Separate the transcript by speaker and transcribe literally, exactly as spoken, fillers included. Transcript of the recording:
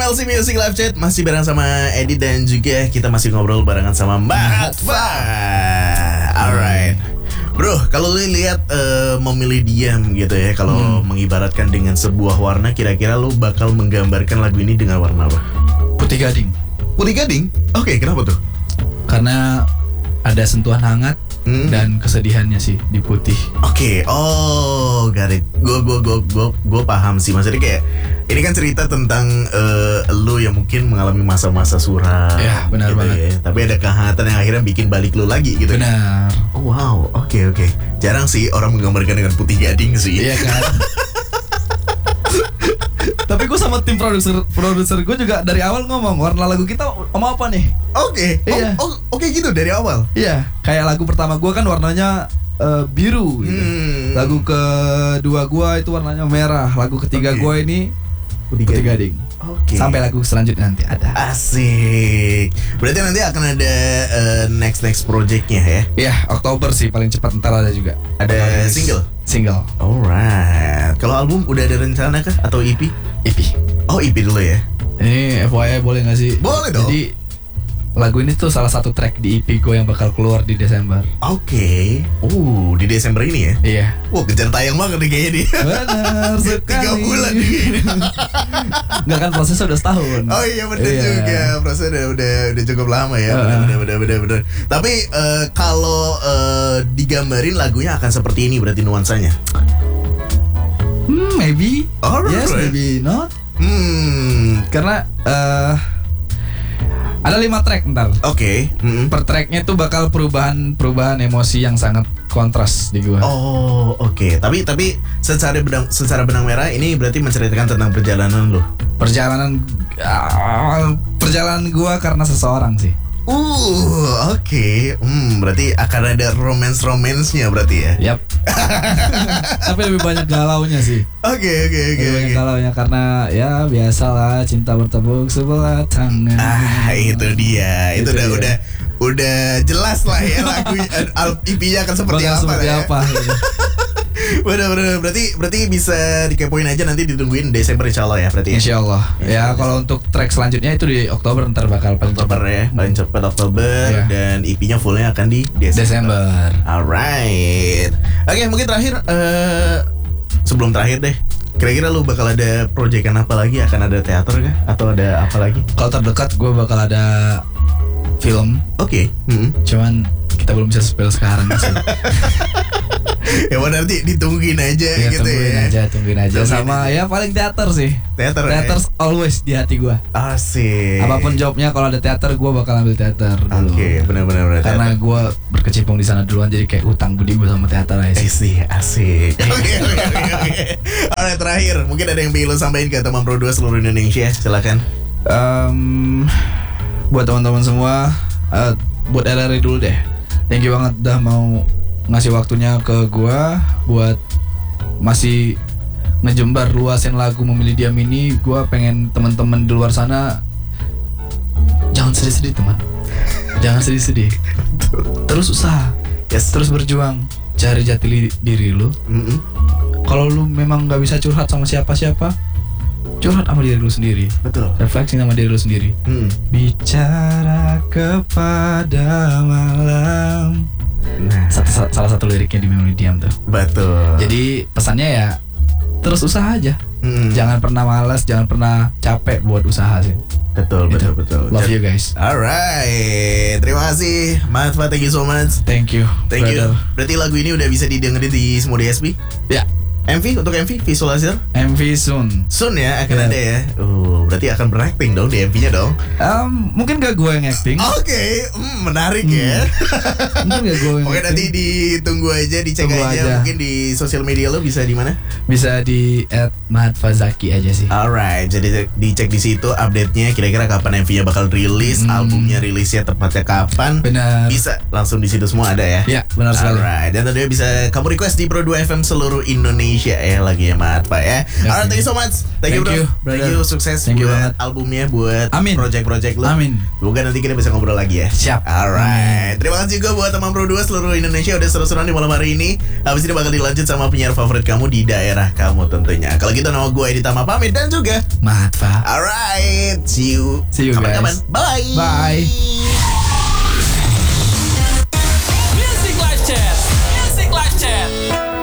Speaker 1: M L C Music Live Chat masih bareng sama Edi dan juga kita masih ngobrol barengan sama Mbak Hatfa. Alright, bro, kalau lu lihat uh, memilih diam gitu ya, kalau hmm. mengibaratkan dengan sebuah warna, kira-kira lu bakal menggambarkan lagu ini dengan warna apa?
Speaker 2: Putih gading.
Speaker 1: Putih gading? Oke, okay, kenapa tuh?
Speaker 2: Karena ada sentuhan hangat hmm. dan kesedihannya sih di putih.
Speaker 1: Oke, okay. oh, got it. Gue gue gue gue gue paham sih, maksudnya kayak ini kan cerita tentang uh, lu yang mungkin mengalami masa-masa suram.
Speaker 2: Ya, benar
Speaker 1: gitu
Speaker 2: banget.
Speaker 1: Ya. Tapi ada kehangatan yang akhirnya bikin balik lu lagi gitu.
Speaker 2: Benar.
Speaker 1: Oh, wow, oke okay, oke. Okay. Jarang sih orang menggambarkan dengan putih gading sih.
Speaker 2: Iya kan. Tapi gue sama tim produser produser gue juga dari awal ngomong warna lagu kita mau apa nih?
Speaker 1: Oke, okay.
Speaker 2: Iya.
Speaker 1: Oh, oke okay gitu dari awal.
Speaker 2: Iya, kayak lagu pertama gue kan warnanya uh, biru. Gitu.
Speaker 1: Hmm.
Speaker 2: Lagu kedua gue itu warnanya merah. Lagu ketiga okay. gue ini putih, putih gading.
Speaker 1: Oke. Okay.
Speaker 2: Sampai lagu selanjutnya nanti ada.
Speaker 1: Asik. Berarti nanti akan ada uh, next next projectnya ya?
Speaker 2: Iya, Oktober sih paling cepat, ntar ada juga.
Speaker 1: Ada single.
Speaker 2: Single.
Speaker 1: Alright. Kalau album udah ada rencana kah atau E P?
Speaker 2: E P.
Speaker 1: Oh, E P dulu ya.
Speaker 2: Ini F Y I boleh nggak sih?
Speaker 1: Boleh dong.
Speaker 2: Jadi lagu ini tuh salah satu track di E P gue yang bakal keluar di Desember.
Speaker 1: Oke. Okay. Uh, di Desember ini ya?
Speaker 2: Iya.
Speaker 1: Wah, kejar tayang banget nih kayaknya nih.
Speaker 2: Benar sekali.
Speaker 1: Tiga bulan nih kayaknya.
Speaker 2: Nggak kan prosesnya udah setahun.
Speaker 1: Oh iya benar
Speaker 2: iya.
Speaker 1: juga. Prosesnya udah udah udah cukup lama ya. Benar benar benar benar benar. Tapi uh, kalau uh, digambarin lagunya akan seperti ini berarti nuansanya.
Speaker 2: Hmm, maybe.
Speaker 1: Alright.
Speaker 2: Yes, maybe not.
Speaker 1: Hmm,
Speaker 2: karena uh, ada lima track ntar.
Speaker 1: Oke. Okay. Mm-hmm.
Speaker 2: Per tracknya tuh bakal perubahan perubahan emosi yang sangat kontras di gua.
Speaker 1: Oh, oke. Okay. Tapi tapi secara benang secara benang merah ini berarti menceritakan tentang perjalanan lo.
Speaker 2: Perjalanan uh, perjalanan gua karena seseorang sih.
Speaker 1: Uh, oke. Okay. Hmm, berarti akan ada romance-romance-nya berarti ya.
Speaker 2: Yap. Tapi lebih banyak galaunya sih.
Speaker 1: Oke, oke, oke.
Speaker 2: Lebih banyak galaunya karena ya biasalah cinta bertepuk sebelah tangan.
Speaker 1: Ah, itu dia. Itu, itu udah dia. udah udah jelas lah ya lagu E P-nya akan seperti
Speaker 2: Bakal
Speaker 1: apa
Speaker 2: seperti
Speaker 1: ya.
Speaker 2: apa gitu.
Speaker 1: Bener-bener. Berarti berarti bisa dikepoin aja, nanti ditungguin Desember insya Allah ya berarti.
Speaker 2: Insya Allah. Ya, ya kalau untuk track selanjutnya itu di Oktober, ntar bakal paling
Speaker 1: Oktober cepat. Ya, paling cepat Oktober ya. Dan E P-nya fullnya akan di Desember.
Speaker 2: Desember.
Speaker 1: Alright. Oke, okay, mungkin terakhir uh, sebelum terakhir deh. Kira-kira lu bakal ada proyekan apa lagi? Akan ada teater kah? Atau ada apa lagi?
Speaker 2: Kalau terdekat gue bakal ada film.
Speaker 1: Oke. Okay. Mm-hmm.
Speaker 2: Cuman kita belum bisa spill sekarang sih.
Speaker 1: Ya mau nanti ditungguin aja
Speaker 2: ya,
Speaker 1: gitu
Speaker 2: tungguin
Speaker 1: ya.
Speaker 2: aja, tungguin aja.
Speaker 1: Tungguin
Speaker 2: sama
Speaker 1: aja.
Speaker 2: Ya paling teater sih.
Speaker 1: Teater.
Speaker 2: Teater
Speaker 1: ya?
Speaker 2: always di hati gue.
Speaker 1: Asik.
Speaker 2: Apapun jobnya, kalau ada teater gue bakal ambil teater dulu.
Speaker 1: Oke, okay, benar-benar.
Speaker 2: Karena gue berkecimpung di sana duluan, jadi kayak utang budi gue sama teater aja sih.
Speaker 1: Sih, asik. Oke, oke, oke. Alright, terakhir, mungkin ada yang pengen lo sampaikan ke teman Pro dua seluruh Indonesia, silakan.
Speaker 2: Um, buat teman-teman semua, uh, buat R R I dulu deh. Thank you banget udah mau ngasih waktunya ke gua buat masih ngejembar luasin lagu Memilih Diam ini. Gua pengen teman-teman di luar sana jangan sedih-sedih teman, jangan sedih-sedih, terus usaha,
Speaker 1: yes.
Speaker 2: Terus berjuang, cari jati diri lu.
Speaker 1: Mm-hmm.
Speaker 2: Kalau lu memang nggak bisa curhat sama siapa-siapa, curhat sama diri lu sendiri.
Speaker 1: Betul.
Speaker 2: Refleksi sama diri lu sendiri.
Speaker 1: Hmm.
Speaker 2: Bicara kepada malam. Nah, satu, salah satu liriknya di Memilih Diam tuh.
Speaker 1: Betul.
Speaker 2: Jadi pesannya ya terus usaha aja. Hmm. Jangan pernah malas, jangan pernah capek buat usaha sih.
Speaker 1: Betul,
Speaker 2: gitu.
Speaker 1: betul, betul.
Speaker 2: Love you guys.
Speaker 1: Alright, terima kasih Mas Hatfa, thank you so much.
Speaker 2: Thank you.
Speaker 1: Thank
Speaker 2: brother.
Speaker 1: you. Berarti lagu ini udah bisa didengerin di semua D S P?
Speaker 2: Ya.
Speaker 1: M V, untuk M V visualizer?
Speaker 2: M V soon.
Speaker 1: Soon ya, akan
Speaker 2: yeah.
Speaker 1: ada ya. Uh, berarti akan berakting dong di M V-nya dong.
Speaker 2: Um, mungkin gak gue yang acting.
Speaker 1: Oke, okay. mm, menarik hmm. ya.
Speaker 2: Mungkin gak gue yang
Speaker 1: Oke, nanti ditunggu aja, dicek aja. aja. Mungkin di sosial media lo bisa di mana?
Speaker 2: Bisa di at mahatfazaki aja sih.
Speaker 1: Alright, jadi dicek di situ update-nya. Kira-kira kapan M V-nya bakal rilis, hmm. albumnya rilisnya tepatnya kapan?
Speaker 2: Benar.
Speaker 1: Bisa langsung di situ semua ada ya.
Speaker 2: Ya, benar sekali.
Speaker 1: Alright, dan tentunya bisa kamu request di Pro dua F M seluruh Indonesia. Indonesia ya lagunya Matfa ya. Alright, thank you so much. Thank, you
Speaker 2: Thank
Speaker 1: bro.
Speaker 2: you,
Speaker 1: Thank
Speaker 2: brother.
Speaker 1: you, sukses
Speaker 2: Thank you
Speaker 1: buat
Speaker 2: banget.
Speaker 1: albumnya, buat
Speaker 2: Amin.
Speaker 1: project-project lu.
Speaker 2: Amin.
Speaker 1: Semoga nanti kita bisa ngobrol lagi ya.
Speaker 2: Siap.
Speaker 1: Alright. Terima kasih juga buat teman Pro dua seluruh Indonesia udah seru-seruan di malam hari ini. Habis ini bakal dilanjut sama penyiar favorit kamu di daerah kamu tentunya. Kalau gitu nama gue Edi Tama pamit dan juga
Speaker 2: Matfa.
Speaker 1: alright, see you
Speaker 2: See you, guys.
Speaker 1: kapan-kapan. Bye.
Speaker 2: Bye.